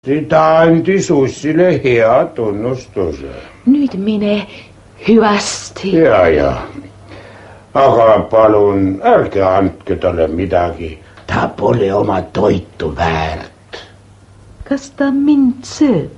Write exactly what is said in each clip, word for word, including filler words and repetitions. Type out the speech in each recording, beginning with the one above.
Ta andis Ussile hea tunnustuse. Nüüd mine hyvästi. Ja, ja. Aga palun, ärge andke talle midagi. Ta pole oma toitu väärt. Kas ta mind sööb?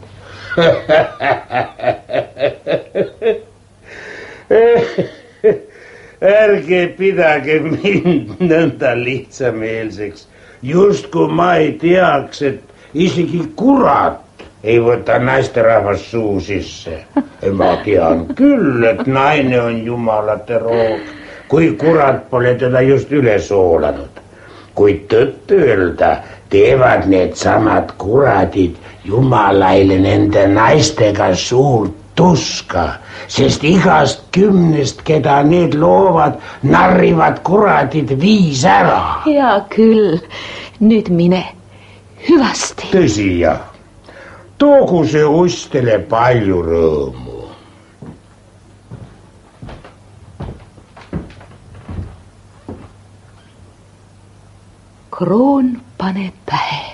Ärge pidage mind nõnda lihtsameelseks. Just kui ma ei teaks, et isegi kurat ei võta naisterahvas suu sisse. Ma tean küll, et naine on jumalate roog, kui kurat pole teda just üle soolanud. Kuid tõtt öelda, teevad need samad kuradid jumalaile nende naistega suurt tuska, sest igast kümnest, keda need loovad, narrivad kuradid viis ära. Hea küll, nüüd mine hyvästi. Tõsi jah, toogu see Ustele palju rõõmu. Kroon pane pähe.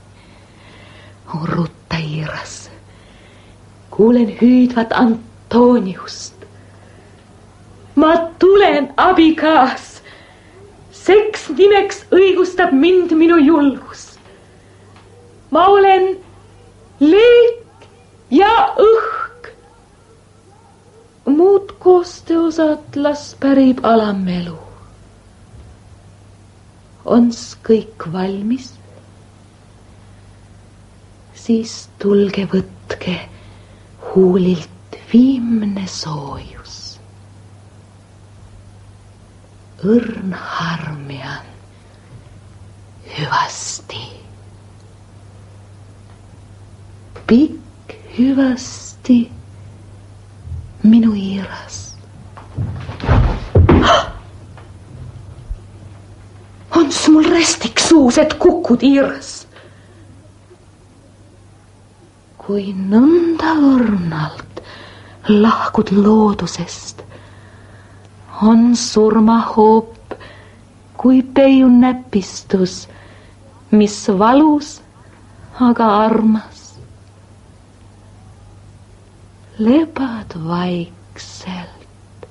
Rutta Iiras. Kuulen hüüdvat Antoniust. Ma tulen, abikaas. Seks nimeks õigustab mind minu julgus. Ma olen leek ja õhk. Muud koostöosad las pärib alamelu. Ons kõik valmis? Siis tulge võtke huulilt viimne soojus. Õrn harmian hyvästi. Pikk hyvästi minu Iiras. Ons mul restik suus, et kukud Iiras. Kui nõnda õrnalt lahkud loodusest, on surmahoop kui peiu näpistus, mis valus, aga armas. Lebad vaikselt.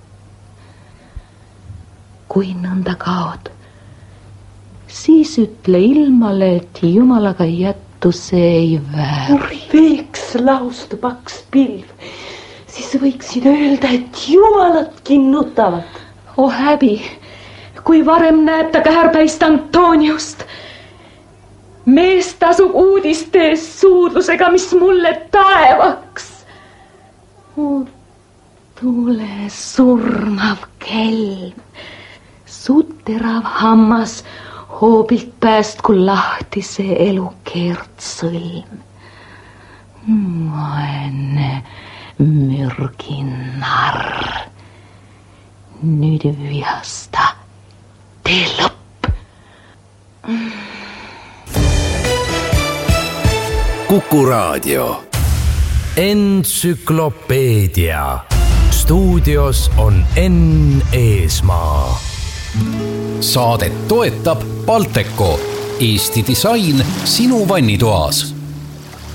Kui nõnda kaod, siis ütle ilmale, et jumalaga jättu see ei väär. Kui veeks laustu paks pilv, siis võiksid öelda, et jumalatki nutavad. Oh häbi, kui varem näeb ta käärpäist Antoniust. Mees tasub uudistes suudlusega, mis mulle taevaks. O tule surmav kelm, su terav hammas, hoobilt päästku lahti see elukeert sõlm. Vaene mürginarr. Nüüd vihasta tee lõpp. Kuku Raadio. Entsüklopeedia. Stuudios on Enn Eesmaa. Saadet toetab Balteco, Eesti disain sinu vannitoas.